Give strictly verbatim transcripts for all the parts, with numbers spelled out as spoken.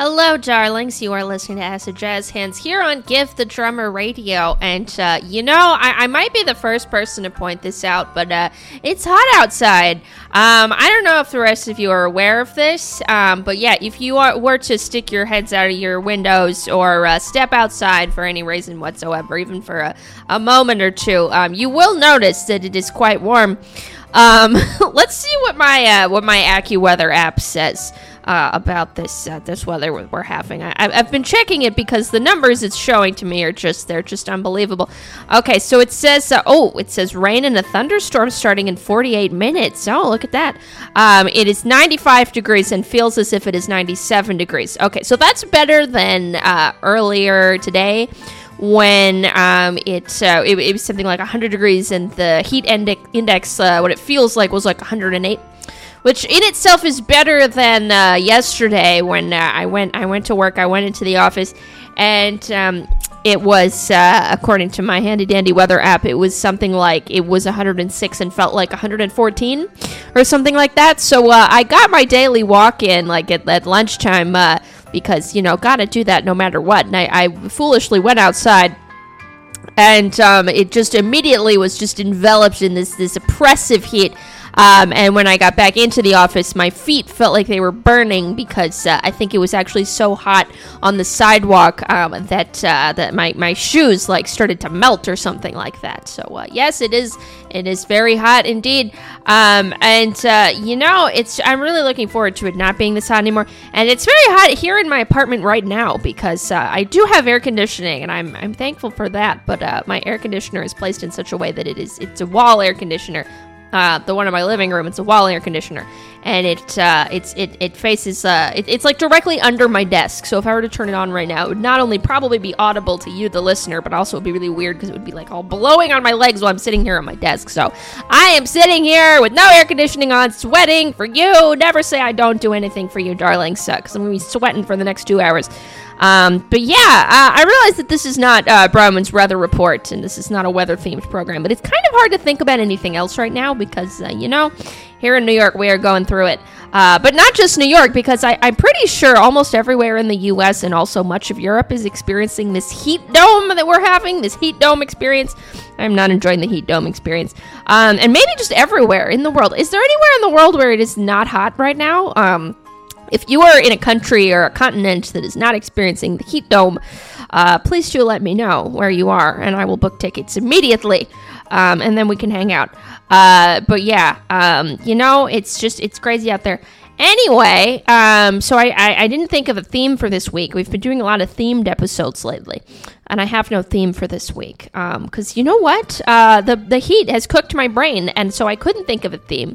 Hello, darlings. You are listening to Acid Jazz Hands here on Give the Drummer Radio. And, uh, you know, I-, I might be the first person to point this out, but uh, it's hot outside. Um, I don't know if the rest of you are aware of this, um, but yeah, if you are, were to stick your heads out of your windows or uh, step outside for any reason whatsoever, even for a, a moment or two, um, you will notice that it is quite warm. Um, let's see what my uh, what my AccuWeather app says uh, about this uh, this weather we're having. I, I've been checking it because the numbers it's showing to me are just they're just unbelievable. Okay, so it says uh, oh it says rain and a thunderstorm starting in forty-eight minutes. Oh, look at that. Um, it is ninety-five degrees and feels as if it is ninety-seven degrees. Okay, so that's better than uh, earlier today, when um, it, uh, it it was something like one hundred degrees and the heat index, index uh, what it feels like was like one hundred eight, which in itself is better than uh, yesterday when uh, I went I went to work. I went into the office, and um, it was, uh, according to my handy-dandy weather app, it was something like it was one hundred six and felt like one hundred fourteen or something like that. So uh, I got my daily walk in like at, at lunchtime, uh, because, you know, gotta do that no matter what. And I, I foolishly went outside, and um, it just immediately was just enveloped in this, this oppressive heat. Um, and when I got back into the office, my feet felt like they were burning because uh, I think it was actually so hot on the sidewalk um, that uh, that my, my shoes like started to melt or something like that. So uh, yes, it is it is very hot indeed. Um, and uh, you know, it's I'm really looking forward to it not being this hot anymore. And it's very hot here in my apartment right now because uh, I do have air conditioning, and I'm I'm thankful for that. But uh, my air conditioner is placed in such a way that it is it's a wall air conditioner. Uh, the one in my living room, it's a wall air conditioner, and it uh, it's it it faces uh, it, it's like directly under my desk. So if I were to turn it on right now, it would not only probably be audible to you, the listener, but also it would be really weird because it would be like all blowing on my legs while I'm sitting here on my desk. So I am sitting here with no air conditioning on, sweating for you. Never say I don't do anything for you, darlings, because I'm gonna be sweating for the next two hours. Um, but yeah, uh, I realize that this is not uh, Bronwyn's Weather Report, and this is not a weather-themed program, but it's kind of hard to think about anything else right now because, uh, you know, here in New York, we are going through it. Uh, but not just New York, because I, I'm pretty sure almost everywhere in the U S and also much of Europe is experiencing this heat dome that we're having, this heat dome experience. I'm not enjoying the heat dome experience. Um, and maybe just everywhere in the world. Is there anywhere in the world where it is not hot right now? Um... If you are in a country or a continent that is not experiencing the heat dome, uh, please do let me know where you are, and I will book tickets immediately, um, and then we can hang out. Uh, but yeah, um, you know, it's just, it's crazy out there. Anyway, um, so I, I, I didn't think of a theme for this week. We've been doing a lot of themed episodes lately, and I have no theme for this week. Um, because you know what? Uh, the, the heat has cooked my brain, and so I couldn't think of a theme.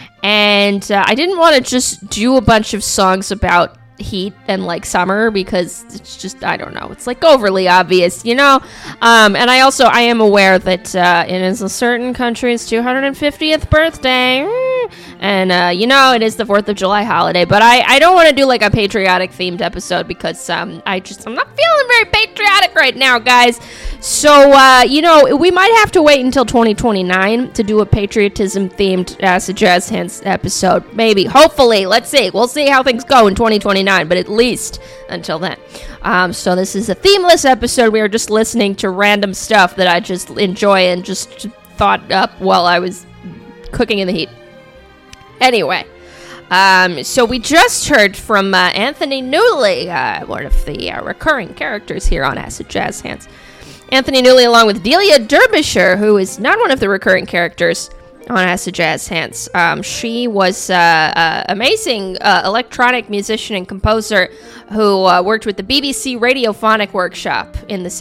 And uh, I didn't want to just do a bunch of songs about heat and like summer because it's just, I don't know, it's like overly obvious, you know. Um, and I also I am aware that uh, it is a certain country's two hundred fiftieth birthday, and uh, you know, it is the fourth of July holiday. But I, I don't want to do like a patriotic themed episode because um, I just I'm not feeling very patriotic right now, guys. So uh, you know, we might have to wait until twenty twenty-nine to do a patriotism themed Acid Jazz Hands episode. Maybe, hopefully, let's see. We'll see how things go in twenty twenty-nine. But at least until then. Um, so this is a themeless episode. We are just listening to random stuff that I just enjoy and just thought up while I was cooking in the heat. Anyway, um, so we just heard from uh, Anthony Newley, uh, one of the uh, recurring characters here on Acid Jazz Hands. Anthony Newley, along with Delia Derbyshire, who is not one of the recurring characters on Acid Jazz Hands. Um, she was an uh, uh, amazing uh, electronic musician and composer who uh, worked with the B B C Radiophonic Workshop in the